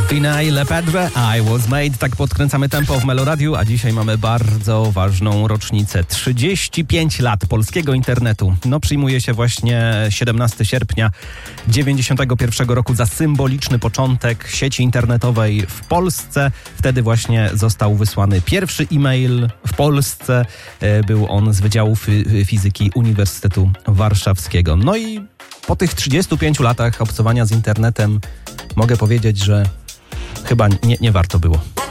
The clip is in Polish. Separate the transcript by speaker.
Speaker 1: Fina i Le Pedre, I Was Made. Tak podkręcamy tempo w Meloradiu, a dzisiaj mamy bardzo ważną rocznicę. 35 lat polskiego internetu. Przyjmuje się właśnie 17 sierpnia 91 roku za symboliczny początek sieci internetowej w Polsce. Wtedy właśnie został wysłany pierwszy e-mail w Polsce. Był on z Wydziału Fizyki Uniwersytetu Warszawskiego. No i po tych 35 latach obcowania z internetem mogę powiedzieć, że chyba nie warto było.